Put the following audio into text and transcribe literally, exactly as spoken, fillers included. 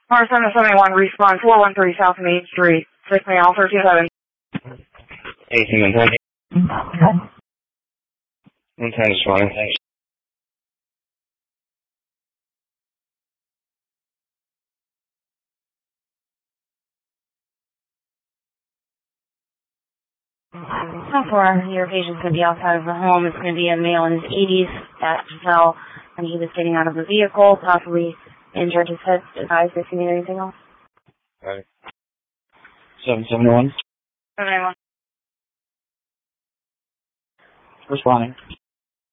R seven seventy-one, respawn four one three South Main Street, six male, thirteen seven. Anything in twenty? one ten is fine, thanks. How far your patient's going to be outside of the home? It's going to be a male in his eighties that fell when he was getting out of the vehicle, possibly injured his head. Advised if you need anything else. Alright. seven seventy-one? seven eight one. Responding.